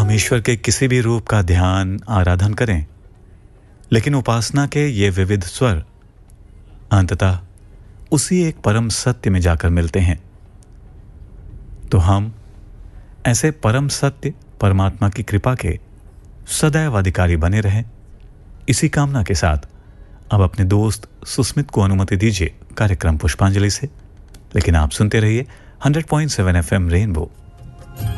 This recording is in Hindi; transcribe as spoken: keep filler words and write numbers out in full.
हम ईश्वर के किसी भी रूप का ध्यान आराधन करें, लेकिन उपासना के ये विविध स्वर अंततः उसी एक परम सत्य में जाकर मिलते हैं। तो हम ऐसे परम सत्य परमात्मा की कृपा के सदैव अधिकारी बने रहें, इसी कामना के साथ अब अपने दोस्त सुस्मित को अनुमति दीजिए कार्यक्रम पुष्पांजलि से। लेकिन आप सुनते रहिए hundred point seven F M rainbow